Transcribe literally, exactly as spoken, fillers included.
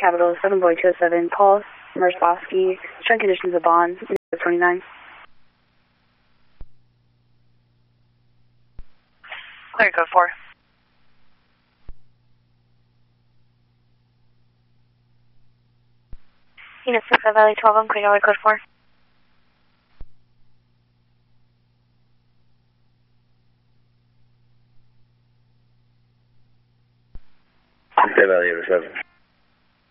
Capital seven Boy two oh seven, Paul Merzbowski, showing conditions of bond, twenty-nine. Clear code four. Unit six, Valley twelve, I'm clear code four. Valley seven.